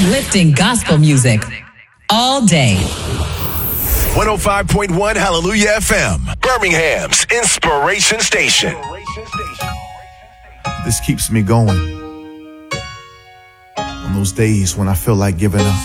Uplifting gospel music all day. 105.1 Hallelujah FM, Birmingham's inspiration station. This keeps me going on those days when I feel like giving up.